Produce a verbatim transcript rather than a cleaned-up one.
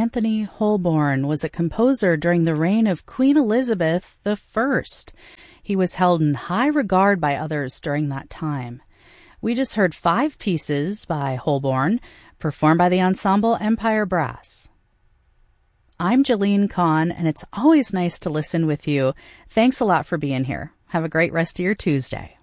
Anthony Holborn was a composer during the reign of Queen Elizabeth the First. He was held in high regard by others during that time. We just heard five pieces by Holborn, performed by the ensemble Empire Brass. I'm Jalene Kahn, and it's always nice to listen with you. Thanks a lot for being here. Have a great rest of your Tuesday.